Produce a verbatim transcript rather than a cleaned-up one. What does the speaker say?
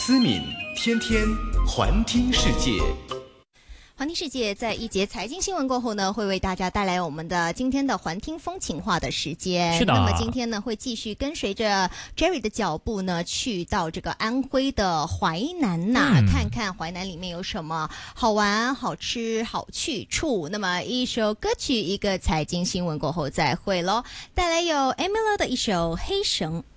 思敏，天天环听世界。 环听世界在一节财经新闻过后呢，会为大家带来我们的今天的环听风情话的时间。 是的。 那么今天呢，会继续跟随着 Jerry 的脚步呢，去到这个安徽的淮南呐、嗯，看看淮南里面有什么好玩、好吃、好去处。那么一首歌曲，一个财经新闻过后再会咯，带来有 Emily 的一首《黑绳》。